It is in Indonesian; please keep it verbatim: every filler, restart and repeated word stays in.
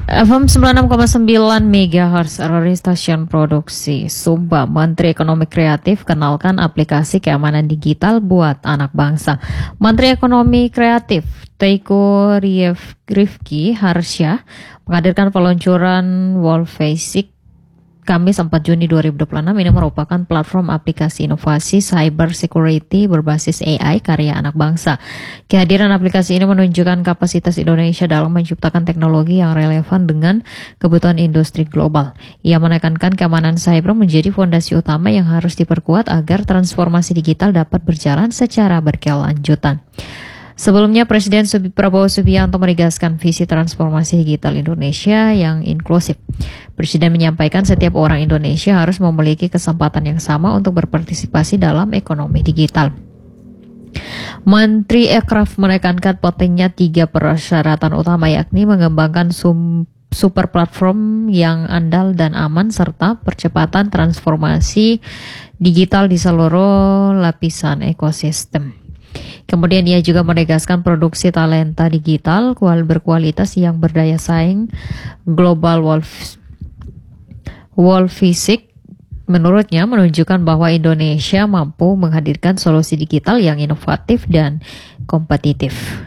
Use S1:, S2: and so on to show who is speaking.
S1: F M sembilan puluh enam koma sembilan MHz Rori Stasiun Produksi Sumba. Menteri Ekonomi Kreatif kenalkan aplikasi keamanan digital buat anak bangsa. Menteri Ekonomi Kreatif Teuku Rifki Harsha menghadirkan peluncuran Wallfacic Kamis empat Juni dua ribu dua puluh enam. Ini merupakan platform aplikasi inovasi cyber security berbasis A I karya anak bangsa. Kehadiran aplikasi ini menunjukkan kapasitas Indonesia dalam menciptakan teknologi yang relevan dengan kebutuhan industri global. Ia menekankan keamanan cyber menjadi fondasi utama yang harus diperkuat agar transformasi digital dapat berjalan secara berkelanjutan. Sebelumnya, Presiden Prabowo Subianto menegaskan visi transformasi digital Indonesia yang inklusif. Presiden menyampaikan setiap orang Indonesia harus memiliki kesempatan yang sama untuk berpartisipasi dalam ekonomi digital. Menteri Ekraf menekankan pentingnya tiga persyaratan utama, yakni mengembangkan sum super platform yang andal dan aman, serta percepatan transformasi digital di seluruh lapisan ekosistem. Kemudian ia juga menegaskan produksi talenta digital kual berkualitas yang berdaya saing global. Wolf Wallfacic menurutnya menunjukkan bahwa Indonesia mampu menghadirkan solusi digital yang inovatif dan kompetitif.